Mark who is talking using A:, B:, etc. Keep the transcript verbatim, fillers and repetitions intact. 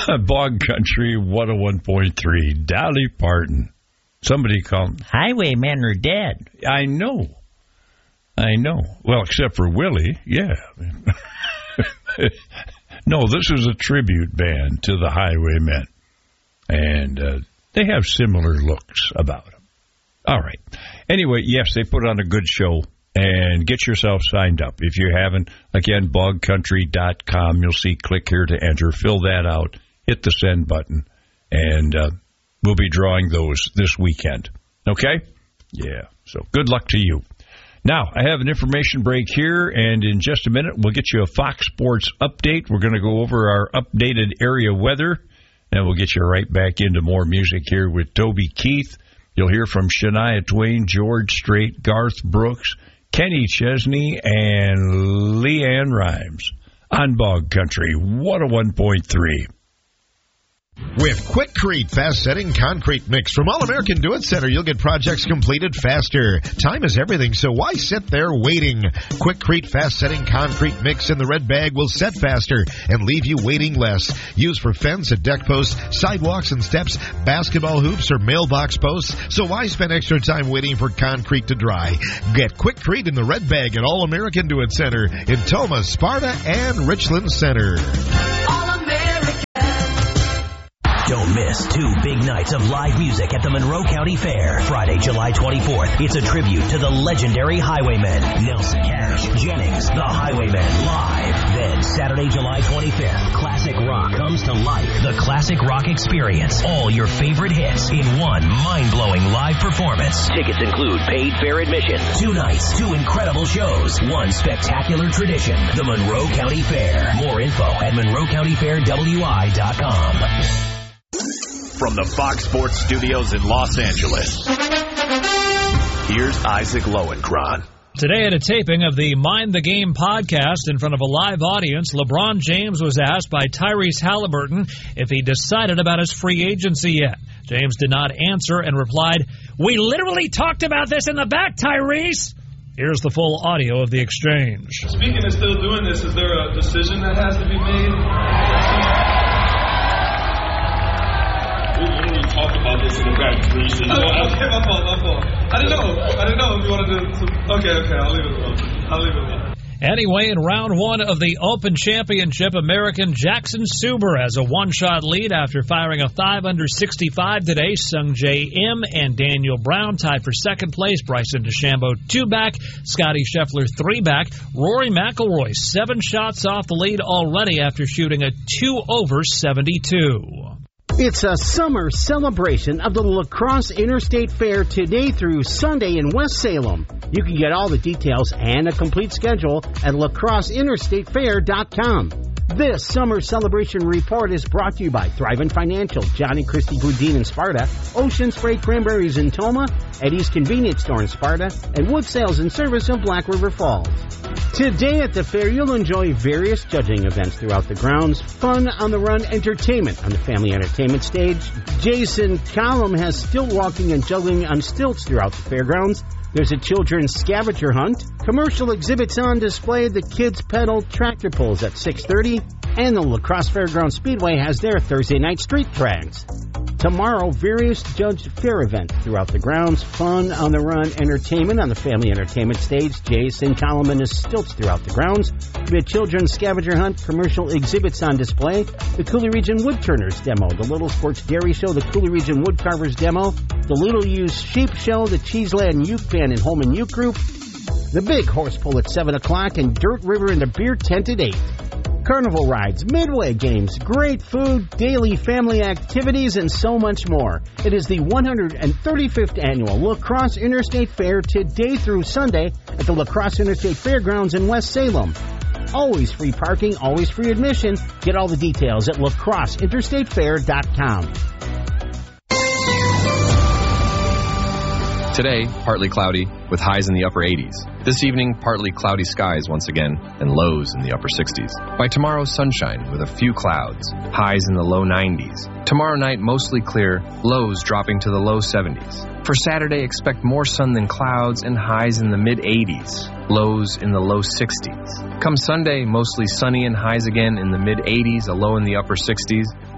A: Bog Country one oh one point three. Dolly Parton. Somebody called.
B: Highwaymen are dead.
A: I know. I know. Well, except for Willie, yeah. No, this is a tribute band to the Highwaymen. And uh, they have similar looks about them. All right. Anyway, yes, they put on a good show. And get yourself signed up. If you haven't, again, bog country dot com. You'll see click here to enter. Fill that out. Hit the send button. And uh, we'll be drawing those this weekend. Okay? Yeah. So good luck to you. Now, I have an information break here. And in just a minute, we'll get you a Fox Sports update. We're going to go over our updated area weather. And we'll get you right back into more music here with Toby Keith. You'll hear from Shania Twain, George Strait, Garth Brooks, Kenny Chesney, and Leanne Rimes on Bog Country one oh one point three.
C: With Quikrete fast-setting concrete mix from All-American Do-It Center, you'll get projects completed faster. Time is everything, so why sit there waiting? Quikrete fast-setting concrete mix in the red bag will set faster and leave you waiting less. Used for fence and deck posts, sidewalks and steps, basketball hoops, or mailbox posts, so why spend extra time waiting for concrete to dry? Get Quikrete in the red bag at All-American Do-It Center in Toma, Sparta, and Richland Center.
D: Don't miss two big nights of live music at the Monroe County Fair. Friday, July twenty-fourth. It's a tribute to the legendary Highwaymen. Nelson Cash, Jennings, the Highwaymen live. Then Saturday, July twenty-fifth. Classic rock comes to life. The Classic Rock Experience. All your favorite hits in one mind-blowing live performance. Tickets include paid fair admission. Two nights, two incredible shows. One spectacular tradition. The Monroe County Fair. More info at monroe county fair w i dot com.
E: From the Fox Sports Studios in Los Angeles, here's Isaac Lowenkron.
F: Today at a taping of the Mind the Game podcast in front of a live audience, LeBron James was asked by Tyrese Halliburton if he decided about his free agency yet. James did not answer and replied, "We literally talked about this in the back, Tyrese." Here's the full audio of the exchange.
G: Speaking of still doing this, is there a decision that has to be made? We literally talked about this in the back, Tyrese. Oh, okay, my fault, my fault. I didn't know. I didn't know if you wanted to. to okay, okay, I'll leave it alone. I'll leave it alone.
F: Anyway, in round one of the Open Championship, American Jackson Suber has a one-shot lead after firing a five under sixty-five today. Sung J M and Daniel Brown tied for second place. Bryson DeChambeau two back. Scotty Scheffler three back. Rory McIlroy seven shots off the lead already after shooting a two over seventy-two.
H: It's a summer celebration of the La Crosse Interstate Fair today through Sunday in West Salem. You can get all the details and a complete schedule at la crosse interstate fair dot com. This summer celebration report is brought to you by Thrivent Financial, Johnny Christie Boudin in Sparta, Ocean Spray Cranberries in Toma, Eddie's Convenience Store in Sparta, and Wood Sales and Service of Black River Falls. Today at the fair, you'll enjoy various judging events throughout the grounds, fun on the run entertainment on the family entertainment stage. Jason Collum has stilt walking and juggling on stilts throughout the fairgrounds. There's a children's scavenger hunt, commercial exhibits on display, the kids pedal tractor pulls at six thirty, and the La Crosse Fairgrounds Speedway has their Thursday night street tracks. Tomorrow, various judged fair events throughout the grounds, fun on the run entertainment on the family entertainment stage, Jason Collum and his stilts throughout the grounds, the children's scavenger hunt, commercial exhibits on display, the Cooley Region Woodturners demo, the Little Sports Dairy Show, the Cooley Region Woodcarvers demo, the Little Used Sheep Show, the Cheeseland Uke Band and Holman Uke Group, the Big Horse Pull at seven o'clock, and Dirt River and the Beer Tent at eight. Carnival rides, midway games, great food, daily family activities, and so much more. It is the one hundred thirty-fifth Annual La Crosse Interstate Fair today through Sunday at the La Crosse Interstate Fairgrounds in West Salem. Always free parking, always free admission. Get all the details at la crosse interstate fair dot com.
I: Today, partly cloudy, with highs in the upper eighties. This evening, partly cloudy skies once again, and lows in the upper sixties. By tomorrow, sunshine with a few clouds, highs in the low nineties. Tomorrow night, mostly clear, lows dropping to the low seventies. For Saturday, expect more sun than clouds and highs in the mid-eighties, lows in the low sixties. Come Sunday, mostly sunny and highs again in the mid-eighties, a low in the upper sixties.